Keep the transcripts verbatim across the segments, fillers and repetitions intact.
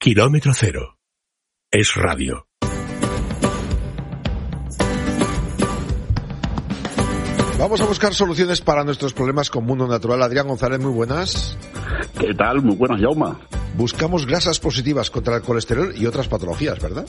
Kilómetro Cero. Es radio. Vamos a buscar soluciones para nuestros problemas con Mundo Natural. Adrián González, muy buenas. ¿Qué tal? Muy buenas, Jaume. Buscamos grasas positivas contra el colesterol y otras patologías, ¿verdad?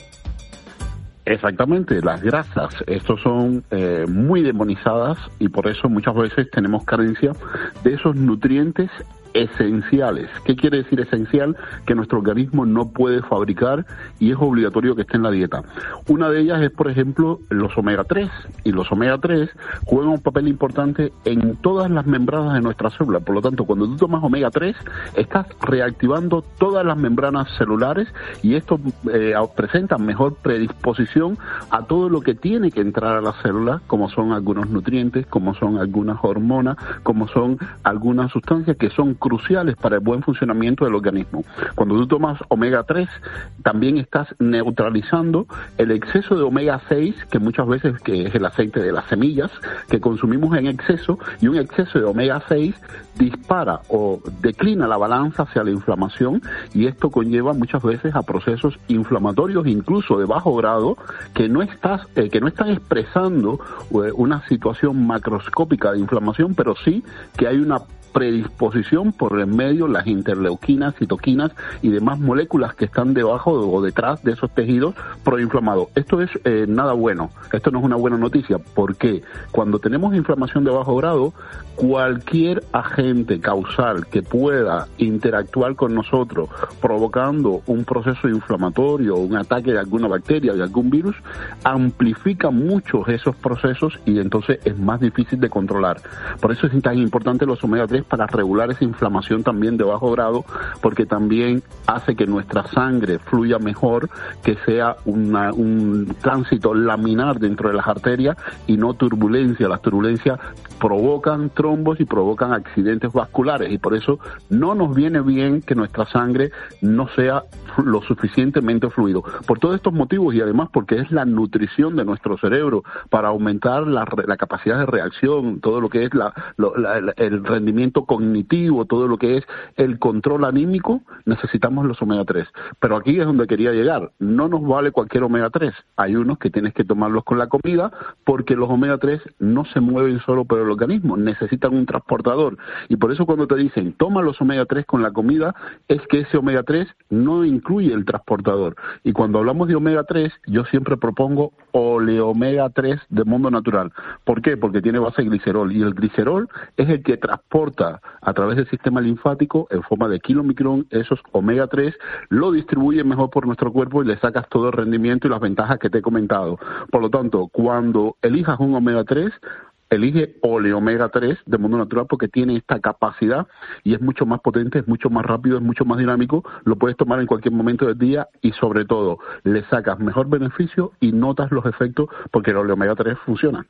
Exactamente, las grasas, estos son eh, muy demonizadas y por eso muchas veces tenemos carencia de esos nutrientes esenciales. ¿Qué quiere decir esencial? Que nuestro organismo no puede fabricar y es obligatorio que esté en la dieta. Una de ellas es, por ejemplo, los omega tres, y los omega tres juegan un papel importante en todas las membranas de nuestra célula. Por lo tanto, cuando tú tomas omega tres, estás reactivando todas las membranas celulares y esto eh, presenta mejor predisposición a todo lo que tiene que entrar a la célula, como son algunos nutrientes, como son algunas hormonas, como son algunas sustancias que son cruciales para el buen funcionamiento del organismo. Cuando tú tomas omega tres, también estás neutralizando el exceso de omega seis, que muchas veces que es el aceite de las semillas, que consumimos en exceso, y un exceso de omega seis dispara o declina la balanza hacia la inflamación, y esto conlleva muchas veces a procesos inflamatorios, incluso de bajo grado, que no estás, eh, que no están expresando eh, una situación macroscópica de inflamación, pero sí que hay una predisposición por el medio, las interleuquinas, citoquinas y demás moléculas que están debajo o detrás de esos tejidos proinflamados. Esto es eh, nada bueno, esto no es una buena noticia, porque cuando tenemos inflamación de bajo grado, cualquier agente causal que pueda interactuar con nosotros provocando un proceso inflamatorio, un ataque de alguna bacteria, de algún virus, amplifica mucho esos procesos y entonces es más difícil de controlar. Por eso es tan importante los omega tres para regular esa inflamación también de bajo grado, porque también hace que nuestra sangre fluya mejor, que sea una, un tránsito laminar dentro de las arterias y no turbulencia. Las turbulencias provocan trombos y provocan accidentes vasculares, y por eso no nos viene bien que nuestra sangre no sea lo suficientemente fluido. Por todos estos motivos, y además porque es la nutrición de nuestro cerebro para aumentar la, la capacidad de reacción, todo lo que es la, lo, la, el rendimiento cognitivo, todo lo que es el control anímico, necesitamos los omega tres. Pero aquí es donde quería llegar. No nos vale cualquier omega tres. Hay unos que tienes que tomarlos con la comida, porque los omega tres no se mueven solo por el organismo, necesitan un transportador. Y por eso cuando te dicen, toma los omega tres con la comida, es que ese omega tres no incluye el transportador. Y cuando hablamos de omega tres, yo siempre propongo oleomega tres de Mundo Natural. ¿Por qué? Porque tiene base glicerol, y el glicerol es el que transporta a través del sistema linfático en forma de kilomicrón esos omega tres, lo distribuye mejor por nuestro cuerpo y le sacas todo el rendimiento y las ventajas que te he comentado. Por lo tanto, cuando elijas un omega tres, elige oleomega tres de Mundo Natural, porque tiene esta capacidad y es mucho más potente, es mucho más rápido, es mucho más dinámico, lo puedes tomar en cualquier momento del día y sobre todo le sacas mejor beneficio y notas los efectos, porque el oleomega tres funciona.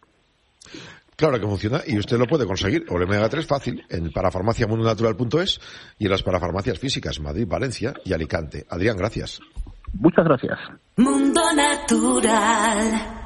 Claro que funciona, y usted lo puede conseguir, omega tres fácil, en parafarmacia mundo natural punto es y en las parafarmacias físicas Madrid, Valencia y Alicante. Adrián, gracias. Muchas gracias. Mundo Natural.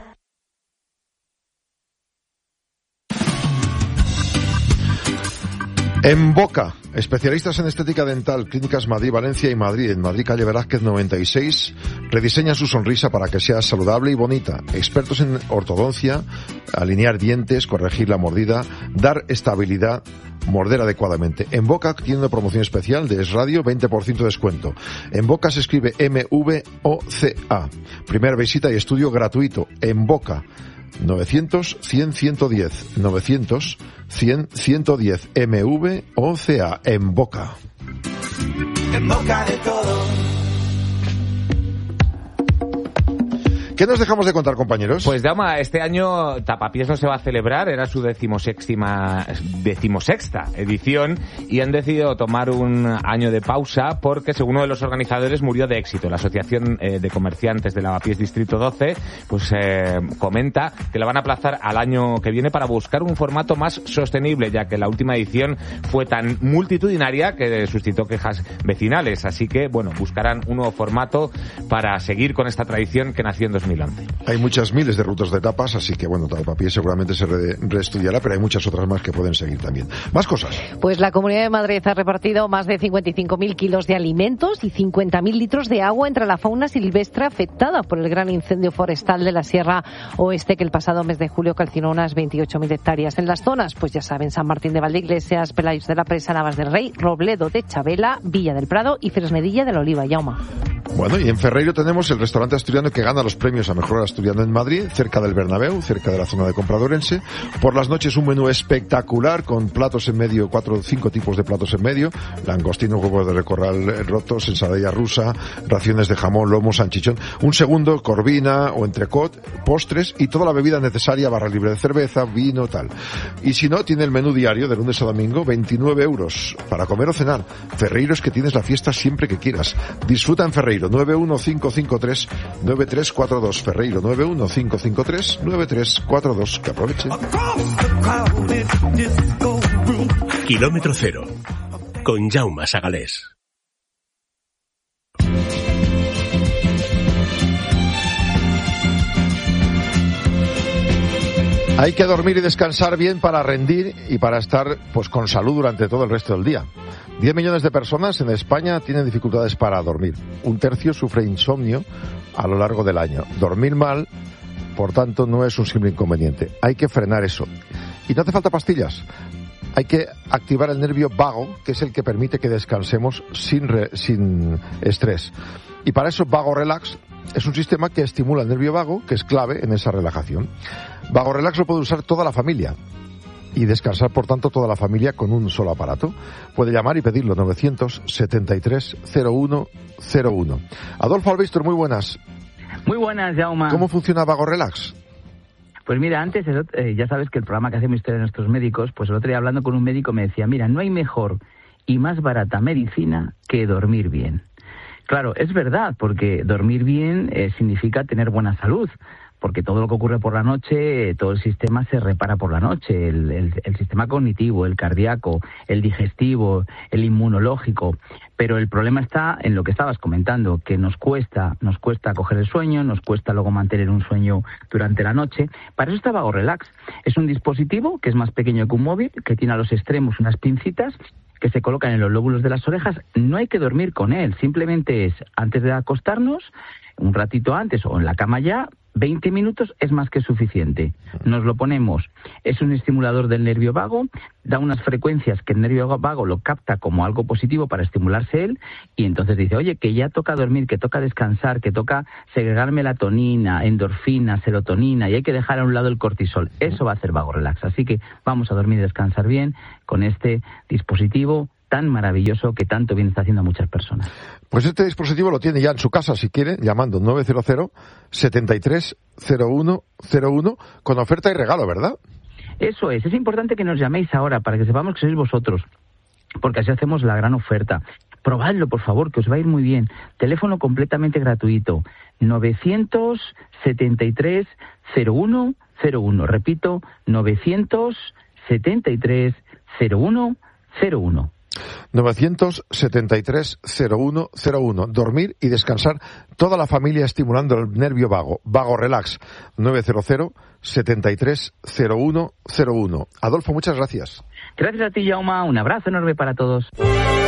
En Boca, especialistas en estética dental, Clínicas Madrid, Valencia y Madrid, en Madrid, calle Velázquez noventa y seis, rediseñan su sonrisa para que sea saludable y bonita. Expertos en ortodoncia, alinear dientes, corregir la mordida, dar estabilidad, morder adecuadamente. En Boca tiene una promoción especial de Es Radio, veinte por ciento de descuento. En Boca se escribe M V O C A. Primera visita y estudio gratuito. En Boca. novecientos, cien, ciento diez. novecientos, cien, ciento diez. M V O C A. En Boca. En boca de todo. ¿Qué nos dejamos de contar, compañeros? Pues, Dama, este año Tapapiés no se va a celebrar, era su decimosexta, decimosexta edición, y han decidido tomar un año de pausa porque, según uno de los organizadores, murió de éxito. La Asociación eh, de Comerciantes de Lavapiés Distrito doce pues eh, comenta que la van a aplazar al año que viene para buscar un formato más sostenible, ya que la última edición fue tan multitudinaria que suscitó quejas vecinales. Así que, bueno, buscarán un nuevo formato para seguir con esta tradición que nació en dos mil mil once. Hay muchas miles de rutas de etapas, así que bueno, Talpapié seguramente se re- reestudiará, pero hay muchas otras más que pueden seguir también. Más cosas. Pues la Comunidad de Madrid ha repartido más de cincuenta y cinco mil kilos de alimentos y cincuenta mil litros de agua entre la fauna silvestre afectada por el gran incendio forestal de la Sierra Oeste que el pasado mes de julio calcinó unas veintiocho mil hectáreas. En las zonas, pues ya saben, San Martín de Valdeiglesias, Pelayos de la Presa, Navas del Rey, Robledo de Chabela, Villa del Prado y Fresnedilla de la Oliva. Yauma. Bueno, y en Ferreiro tenemos el restaurante asturiano que gana los premios a mejor asturiano en Madrid, cerca del Bernabéu, cerca de la zona de Compradorense. Por las noches un menú espectacular con platos en medio, cuatro o cinco tipos de platos en medio, langostino, huevos de recorral rotos, ensaladilla rusa, raciones de jamón, lomo, salchichón. Un segundo, corvina o entrecot, postres y toda la bebida necesaria, barra libre de cerveza, vino, tal. Y si no, tiene el menú diario de lunes a domingo, veintinueve euros para comer o cenar. Ferreiro es que tienes la fiesta siempre que quieras. Disfruta en Ferreiro, nueve uno cinco cinco tres nueve tres cuatro dos. Ferreiro, nueve uno cinco cinco tres nueve tres cuatro dos. Que aproveche. Kilómetro cero, con Jaume Sagalés. Hay que dormir y descansar bien para rendir y para estar pues con salud durante todo el resto del día. diez millones de personas en España tienen dificultades para dormir. Un tercio sufre insomnio a lo largo del año. Dormir mal, por tanto, no es un simple inconveniente. Hay que frenar eso. Y no hace falta pastillas. Hay que activar el nervio vago, que es el que permite que descansemos sin, re, sin estrés. Y para eso Vago Relax es un sistema que estimula el nervio vago, que es clave en esa relajación. Vago Relax lo puede usar toda la familia y descansar, por tanto, toda la familia con un solo aparato. Puede llamar y pedirlo, novecientos setenta y tres cero uno cero uno. Adolfo Albistor, muy buenas. Muy buenas, Jaume. ¿Cómo funciona Vago Relax? Pues mira, antes, eh, ya sabes que el programa que hacemos Historia de Nuestros Médicos, pues el otro día hablando con un médico me decía, mira, no hay mejor y más barata medicina que dormir bien. Claro, es verdad, porque dormir bien eh, significa tener buena salud, porque todo lo que ocurre por la noche, eh, todo el sistema se repara por la noche, el, el, el sistema cognitivo, el cardíaco, el digestivo, el inmunológico. Pero el problema está en lo que estabas comentando, que nos cuesta, nos cuesta coger el sueño, nos cuesta luego mantener un sueño durante la noche. Para eso está Vago Relax. Es un dispositivo que es más pequeño que un móvil, que tiene a los extremos unas pincitas que se colocan en los lóbulos de las orejas. No hay que dormir con él, simplemente es antes de acostarnos, un ratito antes o en la cama ya, veinte minutos es más que suficiente. Nos lo ponemos. Es un estimulador del nervio vago, da unas frecuencias que el nervio vago lo capta como algo positivo para estimularse él, y entonces dice, oye, que ya toca dormir, que toca descansar, que toca segregar melatonina, endorfina, serotonina, y hay que dejar a un lado el cortisol. Eso va a hacer Vago Relax. Así que vamos a dormir y descansar bien con este dispositivo tan maravilloso que tanto bien está haciendo a muchas personas. Pues este dispositivo lo tiene ya en su casa, si quiere, llamando nueve cero cero setenta y tres cero uno cero uno con oferta y regalo, ¿verdad? Eso es. Es importante que nos llaméis ahora para que sepamos que sois vosotros, porque así hacemos la gran oferta. Probadlo, por favor, que os va a ir muy bien. Teléfono completamente gratuito. novecientos setenta y tres cero uno cero uno. Repito, novecientos setenta y tres cero uno cero uno. novecientos setenta y tres cero uno cero uno. Dormir y descansar toda la familia estimulando el nervio vago. Vago Relax. nueve cero cero setenta y tres cero uno cero uno. Adolfo, muchas gracias. Gracias a ti, Jaume. Un abrazo enorme para todos.